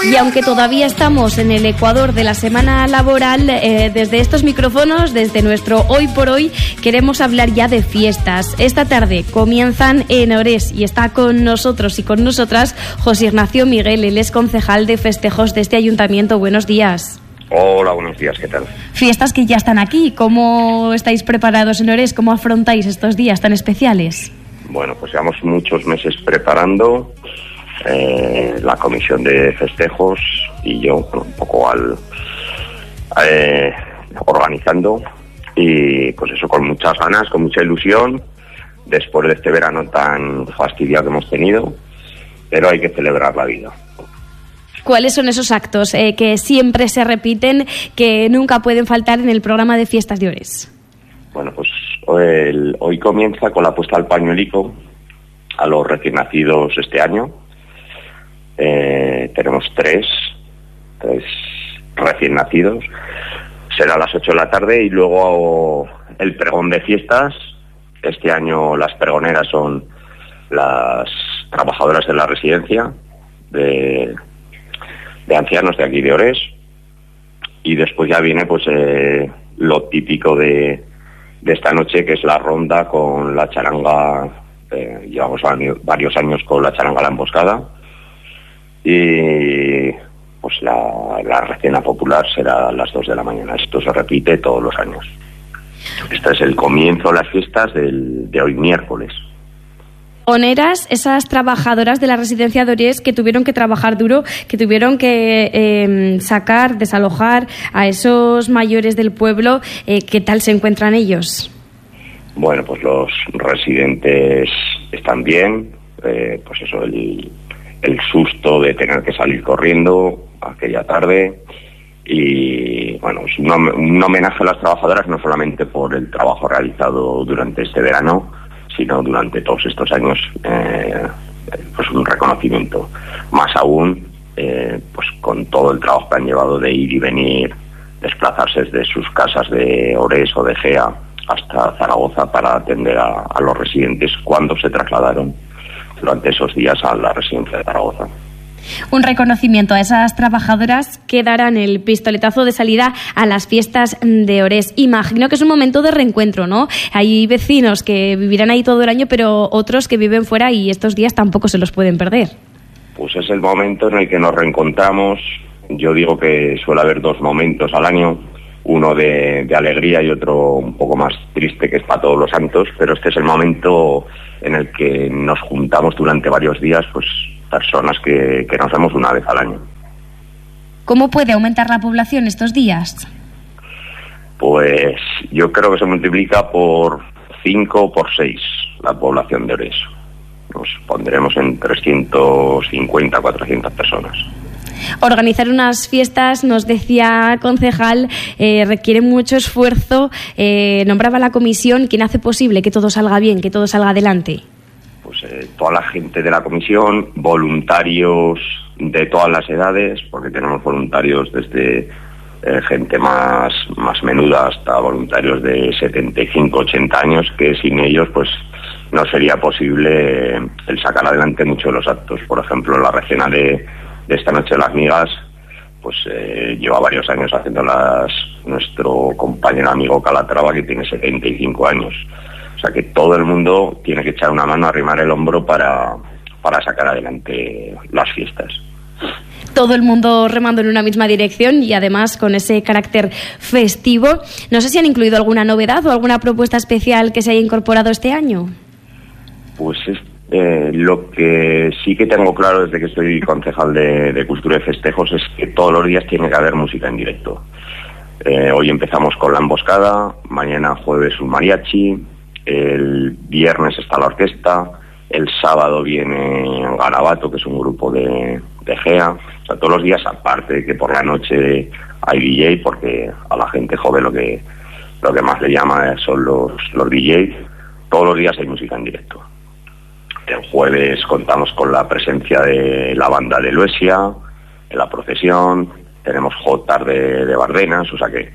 Y aunque todavía estamos en el ecuador de la semana laboral, desde estos micrófonos, desde nuestro Hoy por Hoy, queremos hablar ya de fiestas. Esta tarde comienzan en Orés y está con nosotros y con nosotras José Ignacio Miguel, él es concejal de festejos de este ayuntamiento. Buenos días. Hola, buenos días, ¿qué tal? Fiestas que ya están aquí, ¿cómo estáis preparados en Orés? ¿Cómo afrontáis estos días tan especiales? Bueno, pues llevamos muchos meses preparando, la comisión de festejos y yo un poco organizando, y pues eso, con muchas ganas, con mucha ilusión, después de este verano tan fastidiado que hemos tenido, pero hay que celebrar la vida. ¿Cuáles son esos actos que siempre se repiten, que nunca pueden faltar en el programa de fiestas de Orés? Bueno, pues hoy comienza con la puesta al pañuelico a los recién nacidos este año. Tenemos tres recién nacidos. Será a las 8 de la tarde y luego el pregón de fiestas. Este año las pregoneras son las trabajadoras de la residencia de ancianos de aquí de Orés, y después ya viene pues lo típico de esta noche, que es la ronda con la charanga. Llevamos varios años con la charanga La Emboscada, y pues la recena popular será a las 2 de la mañana. Esto se repite todos los años. Este es el comienzo de las fiestas de hoy miércoles. Oneras, esas trabajadoras de la residencia de Orés que tuvieron que trabajar duro, que tuvieron que desalojar a esos mayores del pueblo, ¿qué tal se encuentran ellos? Bueno, pues los residentes están bien, pues eso, el susto de tener que salir corriendo aquella tarde, y bueno, es un homenaje a las trabajadoras, no solamente por el trabajo realizado durante este verano, sino durante todos estos años, pues un reconocimiento. Más aún, pues con todo el trabajo que han llevado de ir y venir, desplazarse desde sus casas de Orés o de Gea hasta Zaragoza para atender a los residentes cuando se trasladaron durante esos días a la residencia de Zaragoza. Un reconocimiento a esas trabajadoras que darán el pistoletazo de salida a las fiestas de Orés. Imagino que es un momento de reencuentro, ¿no? Hay vecinos que vivirán ahí todo el año, pero otros que viven fuera y estos días tampoco se los pueden perder. Pues es el momento en el que nos reencontramos. Yo digo que suele haber dos momentos al año, uno de alegría y otro un poco más triste, que es para Todos los Santos, pero este es el momento en el que nos juntamos durante varios días, pues personas que nos vemos una vez al año. ¿Cómo puede aumentar la población estos días? Pues yo creo que se multiplica por 5 o por 6 la población de Orés. Nos pondremos en 350, 400 personas. Organizar unas fiestas, nos decía concejal, requiere mucho esfuerzo. Nombraba la comisión. ¿Quién hace posible que todo salga bien, que todo salga adelante? Pues toda la gente de la comisión, voluntarios de todas las edades, porque tenemos voluntarios desde gente más menuda hasta voluntarios de 75, 80 años, que sin ellos pues no sería posible el sacar adelante muchos de los actos. Por ejemplo, la recena de esta noche de las migas, pues lleva varios años haciéndolas nuestro compañero amigo Calatrava, que tiene 75 años. O sea que todo el mundo tiene que echar una mano, arrimar el hombro para sacar adelante las fiestas. Todo el mundo remando en una misma dirección y además con ese carácter festivo. No sé si han incluido alguna novedad o alguna propuesta especial que se haya incorporado este año. Pues lo que sí que tengo claro desde que soy concejal de Cultura y Festejos es que todos los días tiene que haber música en directo. Hoy empezamos con La Emboscada, mañana jueves un mariachi, el viernes está la orquesta, el sábado viene Garabato, que es un grupo de Gea. O sea, todos los días, aparte de que por la noche hay DJ, porque a la gente joven lo que más le llama son los DJs, todos los días hay música en directo. El jueves contamos con la presencia de la banda de Luesia en la procesión, tenemos jotas de Bardenas, o sea que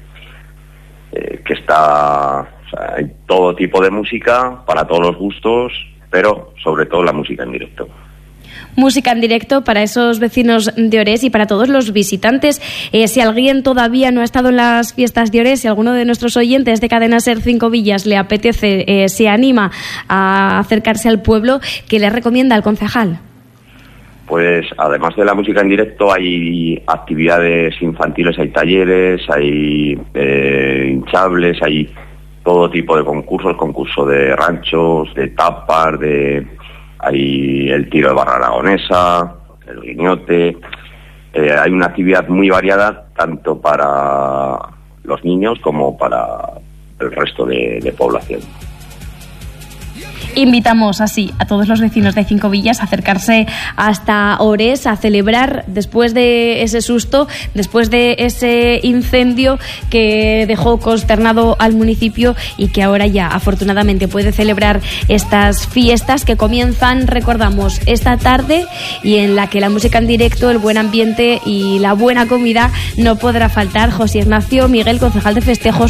está, o sea, hay todo tipo de música para todos los gustos, pero sobre todo la música en directo. música en directo para esos vecinos de Orés y para todos los visitantes. Si alguien todavía no ha estado en las fiestas de Orés, si alguno de nuestros oyentes de Cadena Ser 5 Villas le apetece, se anima a acercarse al pueblo, ¿qué le recomienda al concejal? Pues además de la música en directo hay actividades infantiles, hay talleres, hay hinchables, hay todo tipo de concursos, concurso de ranchos, de tapas, hay el tiro de barra aragonesa, el guiñote. Hay una actividad muy variada tanto para los niños como para el resto de población. Invitamos así a todos los vecinos de 5 Villas a acercarse hasta Orés a celebrar, después de ese susto, después de ese incendio que dejó consternado al municipio y que ahora ya afortunadamente puede celebrar estas fiestas que comienzan, recordamos, esta tarde, y en la que la música en directo, el buen ambiente y la buena comida no podrá faltar. José Ignacio Miguel, concejal de festejos,